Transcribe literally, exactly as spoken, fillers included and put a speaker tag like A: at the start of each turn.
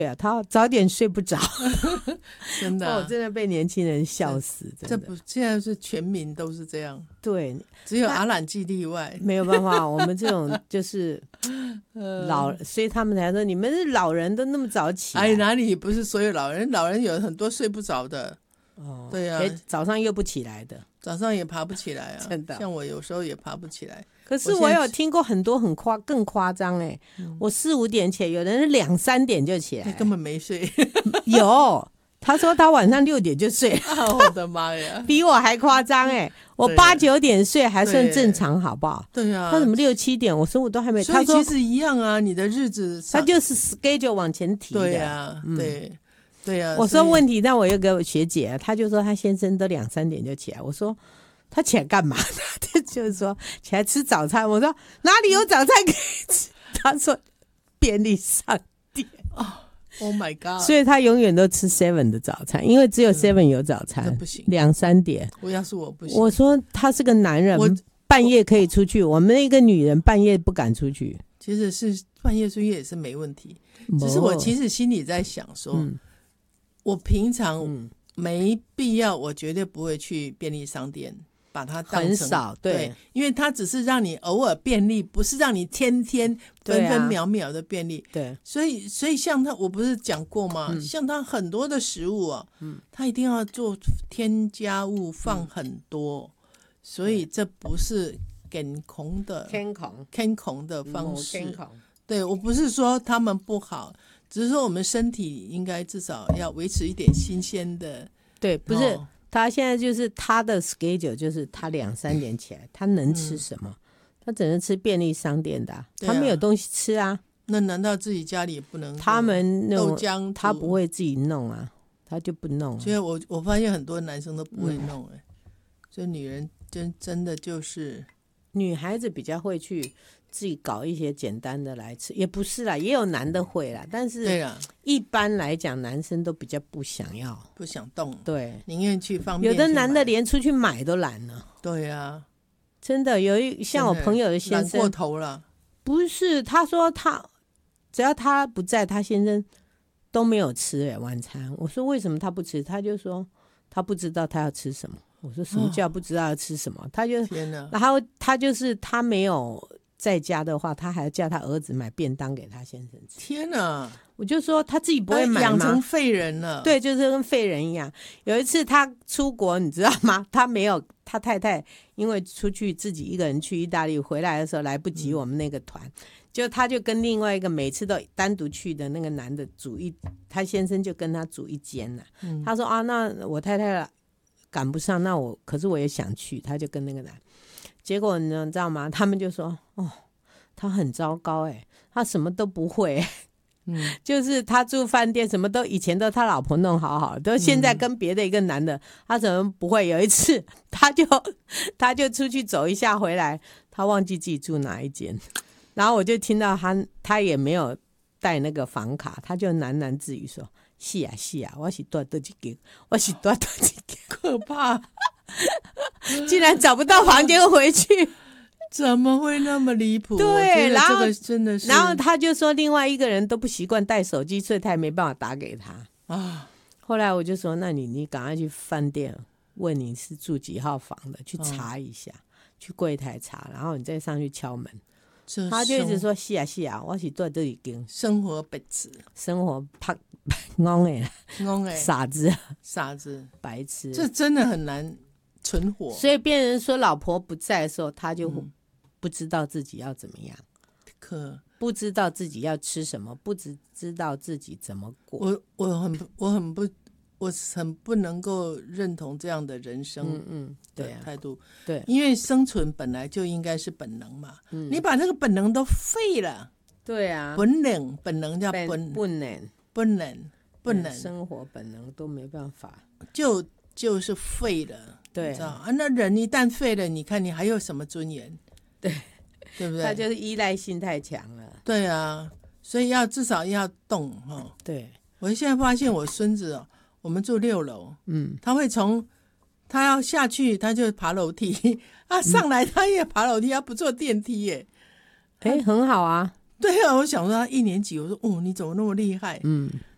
A: 对啊，他早点睡不着。
B: 真的、啊
A: 哦，真的被年轻人笑死，真的。
B: 这不现在是全民都是这样，
A: 对，
B: 只有阿兰基例外。
A: 没有办法，我们这种就是老，所以他们才说你们是老人都那么早起来。
B: 哎，哪里不是所有老人？老人有很多睡不着的。
A: 哦，
B: 对啊，
A: 早上又不起来的，
B: 早上也爬不起来啊，
A: 真的。
B: 像我有时候也爬不起来。
A: 可是我有听过很多很夸更夸张哎，我四五点起来，有的人是两三点就起来，
B: 根本没睡。
A: 有，他说他晚上六点就睡。
B: 啊、我的妈呀，
A: 比我还夸张哎！我八九点睡还算正常，好不好？
B: 对啊，
A: 他怎么六七点？我说我都还没。
B: 所以其实一样啊，你的日子
A: 他就是 schedule 往前提的。
B: 对啊，嗯、对对啊。
A: 我说问题，但我有个学姐，她就说她先生都两三点就起来。我说他起来干嘛？他就是说起来吃早餐。我说哪里有早餐可以吃？他说便利商店。
B: 哦 Oh my god！
A: 所以他永远都吃 seven 的早餐，因为只有 seven 有早餐。
B: 嗯、不行，
A: 两三点。
B: 我要是我不行。
A: 我说他是个男人，半夜可以出去。我们一个女人半夜不敢出去。
B: 其实是半夜出去也是没问题，只是我其实心里在想说，嗯、我平常没必要，我绝对不会去便利商店。把它当成
A: 很少 对,
B: 对，因为它只是让你偶尔便利，不是让你天天分分秒秒的便利。
A: 对，
B: 所以所以像它，我不是讲过吗？嗯、像它很多的食物啊，嗯，它一定要做添加物放很多，嗯、所以这不是健康的
A: 健康
B: 健康的方式。
A: 健康，
B: 对，我不是说他们不好，只是说我们身体应该至少要维持一点新鲜的。
A: 对，不是。哦，他现在就是他的 schedule 就是他两三点起来，他能吃什么？嗯、他只能吃便利商店的、啊，他没有东西吃啊。
B: 那难道自己家里也不能？
A: 他们那
B: 豆浆
A: 他不会自己弄啊，他就不弄、啊。
B: 所以我我发现很多男生都不会弄哎、欸，嗯、所以女人真真的就是
A: 女孩子比较会去自己搞一些简单的来吃，也不是啦，也有男的会啦，但是
B: 对啦，
A: 一般来讲男生都比较不想要，
B: 不想动，
A: 对，
B: 宁愿去方便。
A: 有的男的连出去买都懒了。
B: 对啊，
A: 真的有一像我朋友的先生
B: 懒过头了，
A: 不是，他说他只要他不在，他先生都没有吃、欸、晚餐。我说为什么他不吃？他就说他不知道他要吃什么。我说什么叫不知道要吃什么？哦、他就
B: 天哪，
A: 然后他就是他没有在家的话，他还要叫他儿子买便当给他先生吃。
B: 天哪！
A: 我就说他自己不会买吗？
B: 养成废人了。
A: 对，就是跟废人一样。有一次他出国，你知道吗？他没有，他太太因为出去自己一个人去意大利，回来的时候来不及我们那个团，嗯、就他就跟另外一个每次都单独去的那个男的煮一，他先生就跟他煮一间了。嗯、他说啊，那我太太赶不上，那我可是我也想去，他就跟那个男。结果呢，你知道吗？他们就说哦，他很糟糕哎、欸，他什么都不会、欸。嗯，就是他住饭店什么都以前都他老婆弄好好，都现在跟别的一个男的，嗯、他怎么不会？有一次他就他就出去走一下回来，他忘记自己住哪一间，然后我就听到他他也没有带那个房卡，他就喃喃自语说：“是啊是啊，我是多多几间，我是多多几间。”
B: 可怕，
A: 竟然找不到房间回去。
B: 怎么会那么离谱？
A: 对，然后
B: 这个真的是，
A: 然后他就说另外一个人都不习惯带手机，所以他也没办法打给他啊。后来我就说，那你你赶快去饭店问你是住几号房的，去查一下，哦、去柜台查，然后你再上去敲门。他就一直说是啊是啊，我是在这里跟
B: 生活白痴，
A: 生活怕懵哎
B: 懵哎
A: 傻子
B: 傻子
A: 白痴，
B: 这真的很难存活。
A: 所以别人说老婆不在的时候，他就、嗯。不知道自己要怎么样，
B: 可
A: 不知道自己要吃什么，不知知道自己怎么过。
B: 我我很我很不我很不能够认同这样的人生的态度。嗯嗯对啊、对，因为生存本来就应该是本能嘛，嗯、你把这个本能都废了。
A: 对啊，
B: 本能本能叫本
A: 本能
B: 本能本能，
A: 生活本能都没办法，
B: 就就是废了。对，你知道啊？那人一旦废了，你看你还有什么尊严？
A: 对，
B: 对不对？
A: 他就是依赖性太强了。
B: 对啊，所以要至少要动哈、哦。
A: 对，
B: 我现在发现我孙子哦，我们住六楼，嗯，他会从他要下去，他就爬楼梯啊，上来他也爬楼梯，他不坐电梯耶。
A: 哎、欸，很好啊。
B: 对啊，我想说他一年级，我说哦，你怎么那么厉害？嗯，